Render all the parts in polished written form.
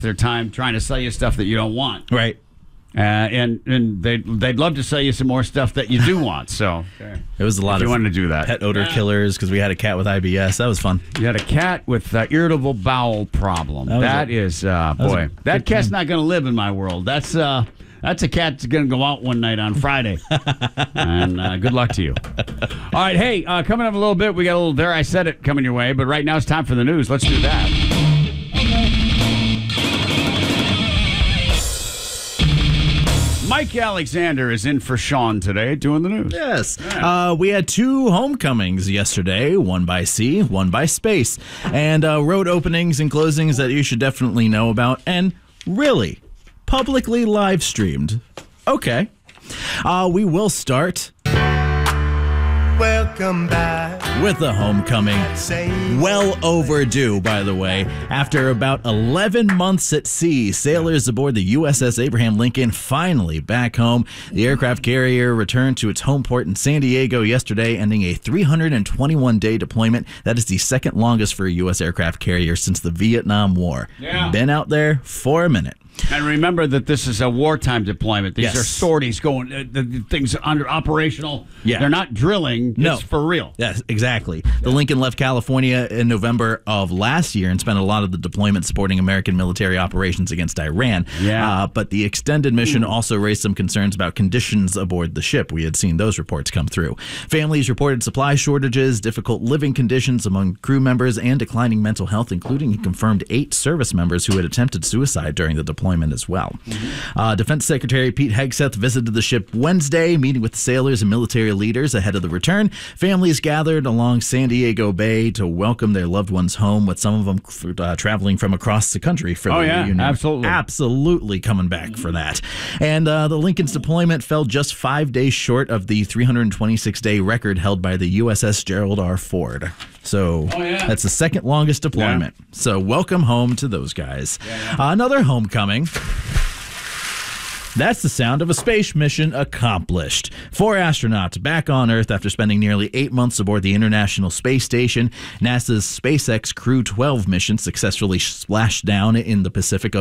their time trying to sell you stuff that you don't want. Right. And they'd love to sell you some more stuff that you do want. So it was a lot if of you wanted to do that. Pet odor killers because we had a cat with IBS. That was fun. You had a cat with irritable bowel problem. That cat's not going to live in my world. That's a cat that's going to go out one night on Friday. And good luck to you. All right, hey, coming up a little bit, we got a little There I Said It coming your way, but right now it's time for the news. Let's do that. Mike Alexander is in for Sean today doing the news. Yes. Yeah. We had 2 homecomings yesterday, one by sea, one by space, and road openings and closings that you should definitely know about, and really publicly live streamed. Okay. We will start Welcome back with the homecoming. Well overdue, by the way. After about 11 months at sea, sailors aboard the USS Abraham Lincoln finally back home. The aircraft carrier returned to its home port in San Diego yesterday, ending a 321-day deployment. That is the second longest for a U.S. aircraft carrier since the Vietnam War. Yeah. Been out there for a minute. And remember that this is a wartime deployment. These are sorties going, the things under operational. Yeah. They're not drilling. No. It's for real. Yes, exactly. The Lincoln left California in November of last year and spent a lot of the deployment supporting American military operations against Iran. Yeah. But the extended mission also raised some concerns about conditions aboard the ship. We had seen those reports come through. Families reported supply shortages, difficult living conditions among crew members, and declining mental health, including he confirmed 8 service members who had attempted suicide during the deployment as well. Defense Secretary Pete Hegseth visited the ship Wednesday, meeting with sailors and military leaders ahead of the return. Families gathered along San Diego Bay to welcome their loved ones home, with some of them traveling from across the country for the reunion. Absolutely coming back for that. And the Lincoln's deployment fell just 5 days short of the 326-day record held by the USS Gerald R. Ford. So that's the second longest deployment. Yeah. So welcome home to those guys. Another homecoming. That's the sound of a space mission accomplished. 4 astronauts back on Earth after spending nearly 8 months aboard the International Space Station. NASA's SpaceX Crew 12 mission successfully splashed down in the Pacific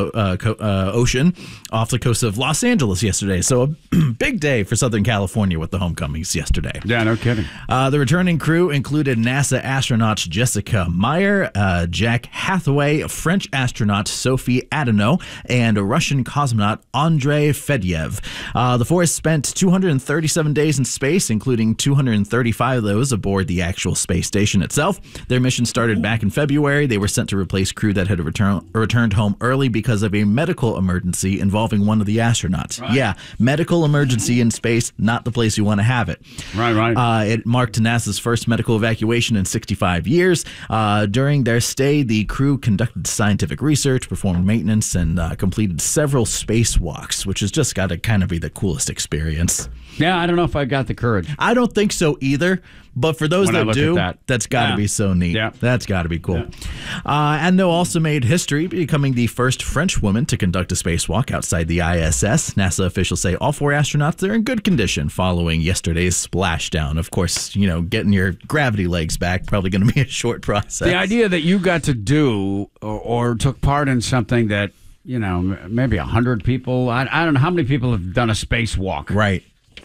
Ocean off the coast of Los Angeles yesterday. So a big day for Southern California with the homecomings yesterday. Yeah, no kidding. The returning crew included NASA astronauts Jessica Meyer, Jack Hathaway, French astronaut Sophie Adano, and a Russian cosmonaut Andrei Fedyev. The force spent 237 days in space, including 235 of those aboard the actual space station itself. Their mission started back in February. They were sent to replace crew that had returned home early because of a medical emergency involving one of the astronauts. Right. Yeah, medical emergency in space, not the place you want to have it. Right. It marked NASA's first medical evacuation in 65 years. During their stay, the crew conducted scientific research, performed maintenance, and completed several spacewalks, which is just got to kind of be the coolest experience. Yeah, I don't know if I got the courage. I don't think so either, but for those that do, that's got to be so neat. Yeah. That's got to be cool. Yeah. And they also made history, becoming the first French woman to conduct a spacewalk outside the ISS. NASA officials say all 4 astronauts are in good condition following yesterday's splashdown. Of course, getting your gravity legs back, probably going to be a short process. The idea that you got to do or took part in something that, maybe 100 people. I don't know how many people have done a spacewalk. Right.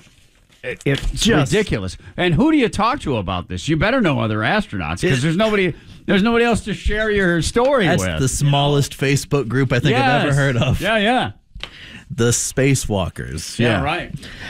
It's just ridiculous. And who do you talk to about this? You better know other astronauts, because there's nobody else to share your story with. That's the smallest Facebook group I think I've ever heard of. Yeah. The Spacewalkers. Yeah, right.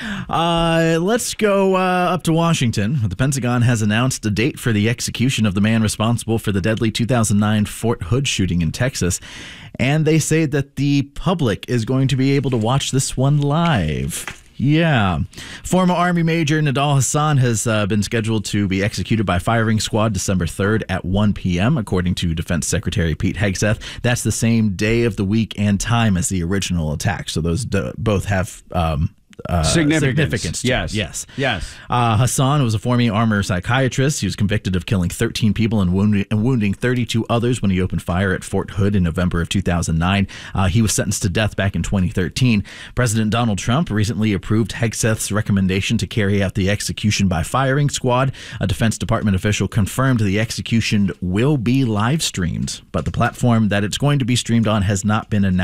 Let's go up to Washington. The Pentagon has announced a date for the execution of the man responsible for the deadly 2009 Fort Hood shooting in Texas. And they say that the public is going to be able to watch this one live. Yeah. Former Army Major Nidal Hasan has been scheduled to be executed by firing squad December 3rd at 1 p.m., according to Defense Secretary Pete Hegseth. That's the same day of the week and time as the original attack. So those both have significance. Yes. Yes. Hassan was a former armor psychiatrist. He was convicted of killing 13 people and wounding 32 others when he opened fire at Fort Hood in November of 2009. He was sentenced to death back in 2013. President Donald Trump recently approved Hegseth's recommendation to carry out the execution by firing squad. A Defense Department official confirmed the execution will be live streamed, but the platform that it's going to be streamed on has not been announced.